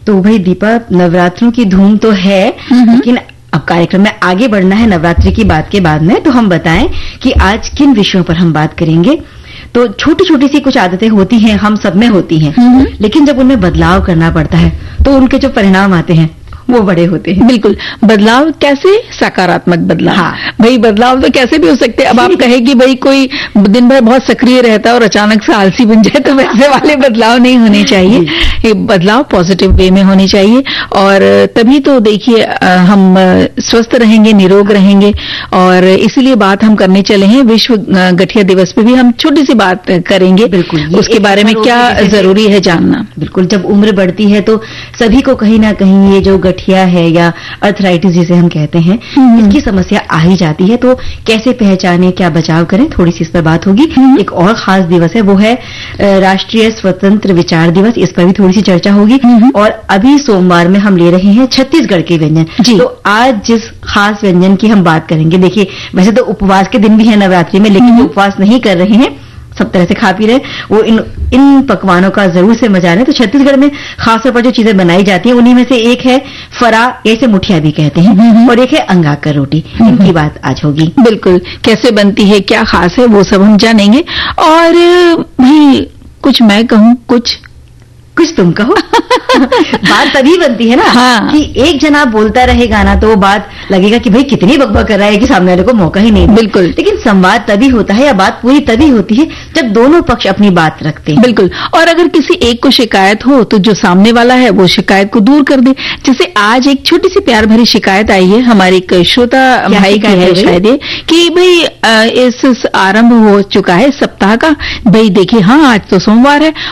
तो भाई दीपा, नवरात्रों की धूम तो है, लेकिन अब कार्यक्रम में आगे बढ़ना है नवरात्रि की बात के बाद में, तो हम बताएं कि आज किन विषयों पर हम बात करेंगे। तो छोटी छोटी सी कुछ आदतें होती हैं, हम सब में होती हैं, लेकिन जब उनमें बदलाव करना पड़ता है तो उनके जो परिणाम आते हैं वो बड़े होते हैं। बिल्कुल। बदलाव कैसे? सकारात्मक बदलाव। हाँ। भाई बदलाव तो कैसे भी हो सकते हैं। अब आप कहे कि भाई कोई दिन भर बहुत सक्रिय रहता है और अचानक से आलसी बन जाए, तो वैसे वाले बदलाव नहीं होने चाहिए। ये बदलाव पॉजिटिव वे में होने चाहिए, और तभी तो देखिए हम स्वस्थ रहेंगे, निरोग रहेंगे। और इसीलिए बात हम करने चले हैं, विश्व गठिया दिवस पे भी हम छोटी सी बात करेंगे। बिल्कुल, उसके बारे में क्या जरूरी है जानना। बिल्कुल, जब उम्र बढ़ती है तो सभी को कहीं ना कहीं ये जो गठिया है या अर्थराइटिस जिसे हम कहते हैं, इसकी समस्या आ ही जाती है। तो कैसे पहचाने, क्या बचाव करें, थोड़ी सी इस पर बात होगी। एक और खास दिवस है, वो है राष्ट्रीय स्वतंत्र विचार दिवस, इस पर भी थोड़ी सी चर्चा होगी। और अभी सोमवार में हम ले रहे हैं छत्तीसगढ़ के व्यंजन। तो आज जिस खास व्यंजन की हम बात करेंगे, देखिए वैसे तो उपवास के दिन भी है नवरात्रि में, लेकिन जो उपवास नहीं कर रहे हैं, सब तरह से खा पी रहे, वो इन पकवानों का जरूर से मजा लें। तो छत्तीसगढ़ में खासतौर पर जो चीजें बनाई जाती हैं, उन्हीं में से एक है फरा, ऐसे मुठिया भी कहते हैं, और एक है अंगाकर रोटी। इनकी बात आज होगी। बिल्कुल, कैसे बनती है, क्या खास है, वो सब हम जानेंगे। और भाई कुछ मैं कहूँ, कुछ तुम कहो। बात तभी बनती है ना, हाँ। कि एक जना बोलता रहेगा ना, तो वो बात लगेगा कि भाई कितनी बकबक कर रहा है कि सामने वाले को मौका ही नहीं। बिल्कुल। लेकिन संवाद तभी होता है, या बात पूरी तभी होती है, जब दोनों पक्ष अपनी बात रखते हैं। बिल्कुल। और अगर किसी एक को शिकायत हो, तो जो सामने वाला है वो शिकायत को दूर कर दे। जैसे आज एक छोटी सी प्यार भरी शिकायत आई है, हमारे एक श्रोता भाई की है शायद, कि भाई इस आरंभ हो चुका है सप्ताह का, भाई देखिए हाँ आज तो सोमवार है